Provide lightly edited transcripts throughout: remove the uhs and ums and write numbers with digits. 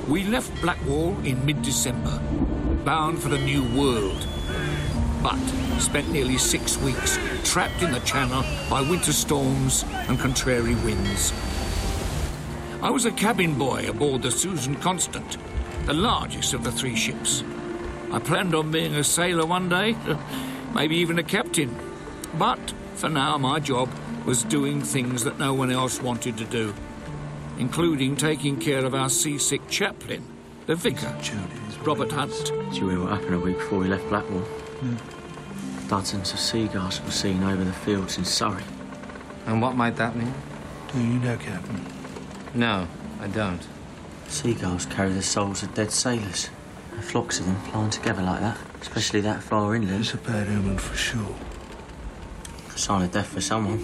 We left Blackwall in mid-December, bound for the New World, but spent nearly 6 weeks trapped in the Channel by winter storms and contrary winds. I was a cabin boy aboard the Susan Constant, the largest of the 3 ships. I planned on being a sailor one day, maybe even a captain. But for now, my job was doing things that no one else wanted to do, including taking care of our seasick chaplain, the vicar, Robert Hunt. Do you hear what happened a week before we left Blackwall? Dozens of seagulls were seen over the fields in Surrey. And what might that mean? Do you know, Captain? No, I don't. Seagulls carry the souls of dead sailors. And flocks of them flying together like that, especially that far inland. It's a bad omen for sure. A sign of death for someone.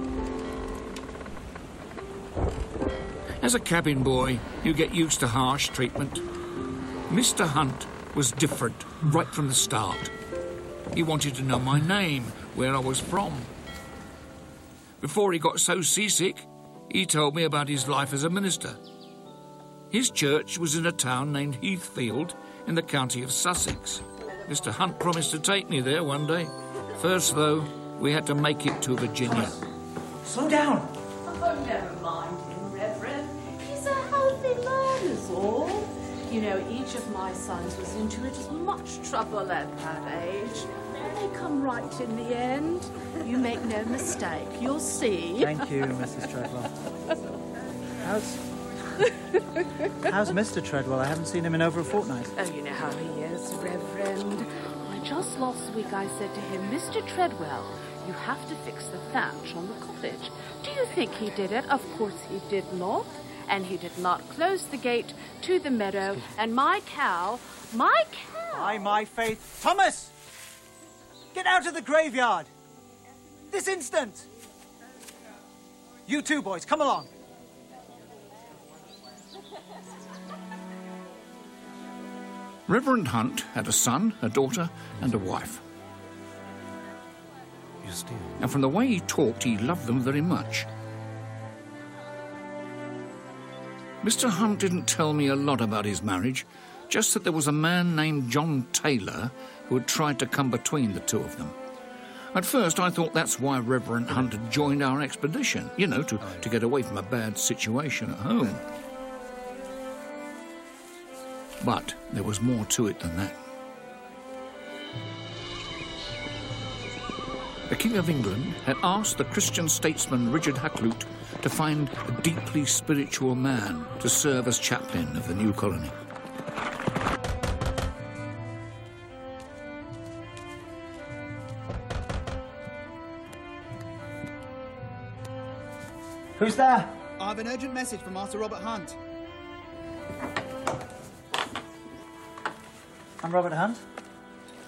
As a cabin boy, you get used to harsh treatment. Mr. Hunt was different right from the start. He wanted to know my name, where I was from. Before he got so seasick, he told me about his life as a minister. His church was in a town named Heathfield in the county of Sussex. Mr. Hunt promised to take me there one day. First, though, we had to make it to Virginia. Slow down. Oh, never mind him, Reverend. He's a healthy man, is all. You know, each of my sons was into it as much trouble at that age. But they come right in the end. You make no mistake, you'll see. Thank you, Mrs. Treadwell. How's Mr. Treadwell? I haven't seen him in over a fortnight. Oh, you know how he is, Reverend. Just last week I said to him, Mr. Treadwell, you have to fix the thatch on the cottage. Do you think he did it? Of course he did not. And he did not close the gate to the meadow. And my cow... By my faith... Thomas! Get out of the graveyard! This instant! You two boys, come along. Reverend Hunt had a son, a daughter, and a wife. And from the way he talked, he loved them very much. Mr. Hunt didn't tell me a lot about his marriage, just that there was a man named John Taylor who had tried to come between the two of them. At first, I thought that's why Reverend Hunt had joined our expedition, you know, to get away from a bad situation at home. But there was more to it than that. The King of England had asked the Christian statesman Richard Hakluyt to find a deeply spiritual man to serve as chaplain of the new colony. Who's there? I have an urgent message from Master Robert Hunt. I'm Robert Hunt.